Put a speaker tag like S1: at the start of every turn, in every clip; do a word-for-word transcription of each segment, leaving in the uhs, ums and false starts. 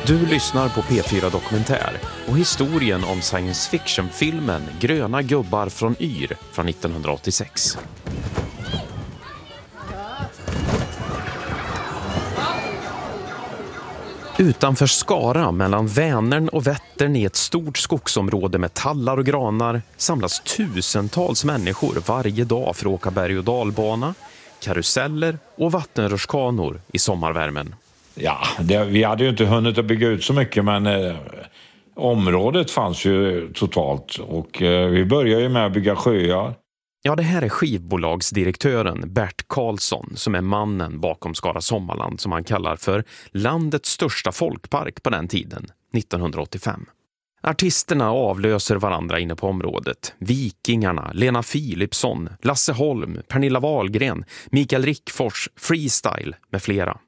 S1: Du lyssnar på P fyra Dokumentär och historien om science fiction-filmen Gröna gubbar från Yr från nittonhundraåttiosex. Utanför Skara, mellan Vänern och Vättern i ett stort skogsområde med tallar och granar, samlas tusentals människor varje dag för att åka berg- och dalbana, karuseller och vattenrutschkanor i sommarvärmen.
S2: Ja, det, vi hade ju inte hunnit att bygga ut så mycket, men eh, området fanns ju totalt och eh, vi började ju med att bygga sjöar.
S1: Ja, det här är skivbolagsdirektören Bert Karlsson som är mannen bakom Skara Sommarland som han kallar för landets största folkpark på den tiden, nittonhundraåttiofem. Artisterna avlöser varandra inne på området. Vikingarna, Lena Philipsson, Lasse Holm, Pernilla Wahlgren, Mikael Rickfors, Freestyle med flera.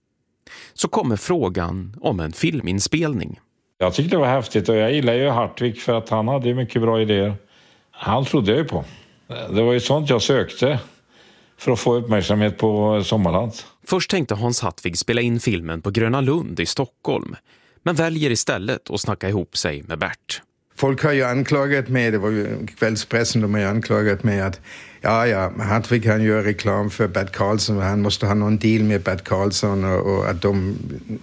S1: Så kommer frågan om en filminspelning.
S2: Jag tyckte det var häftigt och jag gillar ju Hartvig för att han hade mycket bra idéer. Han trodde jag ju på. Det var ju sånt jag sökte för att få uppmärksamhet på Sommarland.
S1: Först tänkte Hans Hartvig spela in filmen på Gröna Lund i Stockholm, men väljer istället att snacka ihop sig med Bert.
S3: Folk har ju anklagat mig, det var ju kvällspressen, de har ju anklagat mig att ja, ja, Hartvig kan göra reklam för Bert Karlsson och han måste ha någon deal med Bert Karlsson och, och att de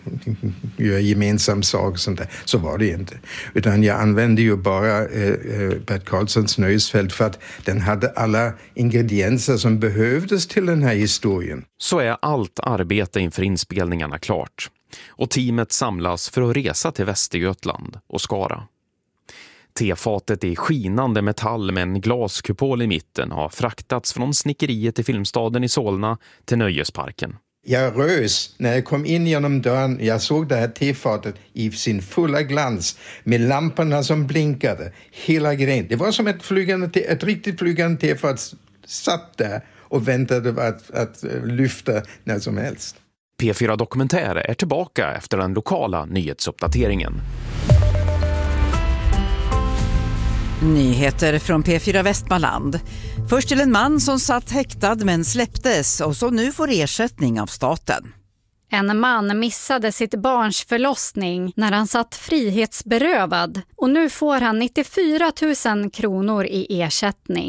S3: gör gemensam sak och sånt där. Så var det inte. Utan jag använde ju bara eh, Bert Karlssons nöjesfält för att den hade alla ingredienser som behövdes till den här historien.
S1: Så är allt arbete inför inspelningarna klart. Och teamet samlas för att resa till Västergötland och Skara. Tefatet i skinande metall med en glaskupol i mitten har fraktats från snickeriet i Filmstaden i Solna till nöjesparken.
S3: Jag rös när jag kom in genom dörren. Jag såg det här tefatet i sin fulla glans med lamporna som blinkade. Hela grejen. Det var som ett, flygande te- ett riktigt flygande tefat satt där och väntade att, att lyfta när som helst.
S1: P fyra Dokumentär är tillbaka efter den lokala nyhetsuppdateringen.
S4: Nyheter från P fyra Västmanland. Först till en man som satt häktad men släpptes och som nu får ersättning av staten.
S5: En man missade sitt barns förlossning när han satt frihetsberövad och nu får han nittiofyra tusen kronor i ersättning.